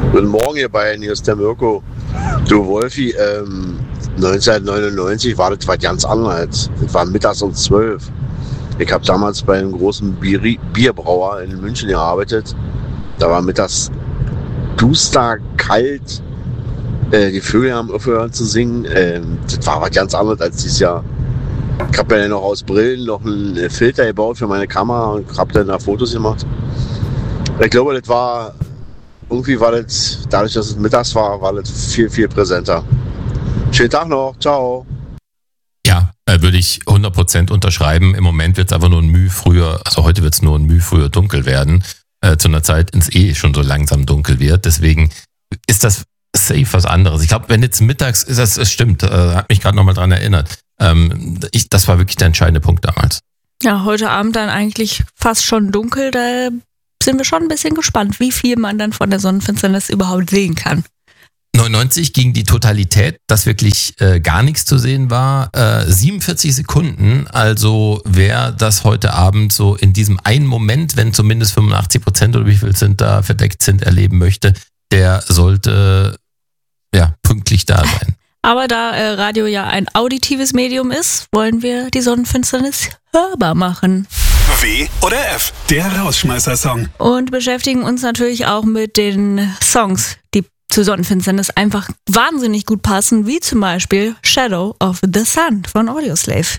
Guten Morgen, ihr beiden, hier ist der Mirko. Du Wolfi, 1999 war das was ganz anderes. Das war mittags um 12. Ich habe damals bei einem großen Bierbrauer in München gearbeitet. Da war mittags duster, kalt. Die Vögel haben aufgehört zu singen. Das war was ganz anderes als dieses Jahr. Ich habe ja noch aus Brillen noch einen Filter gebaut für meine Kamera und habe dann da Fotos gemacht. Ich glaube, das war, irgendwie war das, dadurch, dass es mittags war, war das viel, viel präsenter. Schönen Tag noch, ciao. Ja, würde ich 100% unterschreiben. Im Moment wird es aber nur ein Mühe früher, also heute wird es nur ein Mühe früher dunkel werden, zu einer Zeit, ins schon so langsam dunkel wird. Deswegen ist das safe was anderes. Ich glaube, wenn jetzt mittags ist, das stimmt, hat mich gerade nochmal dran erinnert. Das war wirklich der entscheidende Punkt damals. Ja, heute Abend dann eigentlich fast schon dunkel, da sind wir schon ein bisschen gespannt, wie viel man dann von der Sonnenfinsternis überhaupt sehen kann. 99 gegen die Totalität, dass wirklich gar nichts zu sehen war. 47 Sekunden, also wer das heute Abend so in diesem einen Moment, wenn zumindest 85% oder wie viel sind da verdeckt sind, erleben möchte, der sollte pünktlich da sein. Aber da Radio ja ein auditives Medium ist, wollen wir die Sonnenfinsternis hörbar machen. W oder F, der Rausschmeißer-Song. Und beschäftigen uns natürlich auch mit den Songs, die zu Sonnenfinsternis einfach wahnsinnig gut passen, wie zum Beispiel Shadow of the Sun von Audioslave.